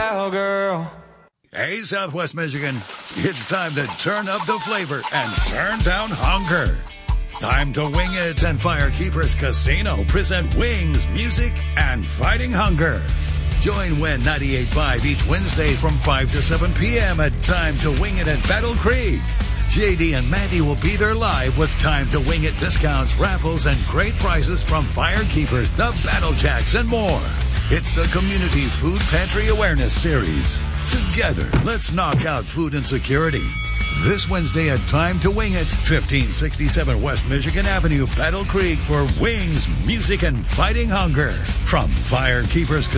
cowgirl. Hey, Southwest Michigan, it's time to turn up the flavor and turn down hunger. Time to Wing It and Firekeepers Casino present Wings, Music, and Fighting Hunger. Join Win 98.5 each Wednesday from 5 to 7 p.m. at Time to Wing It at Battle Creek. JD and Mandy will be there live with Time to Wing It discounts, raffles, and great prizes from Firekeepers, the Battle Jacks, and more. It's the Community Food Pantry Awareness Series. Together, let's knock out food insecurity. This Wednesday at Time to Wing It, 1567 West Michigan Avenue, Battle Creek for Wings, Music, and Fighting Hunger. From Firekeepers